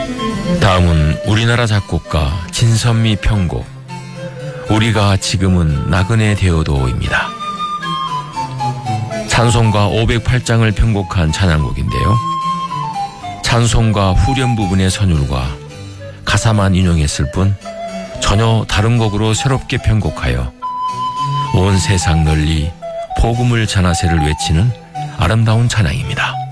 다음은 우리나라 작곡가 진선미 편곡 우리가 지금은 나그네 되어도입니다. 찬송가 508장을 편곡한 찬양곡인데요. 찬송가 후렴 부분의 선율과 가사만 인용했을 뿐 전혀 다른 곡으로 새롭게 편곡하여 온 세상 널리 복음을 전하세를 외치는 아름다운 찬양입니다.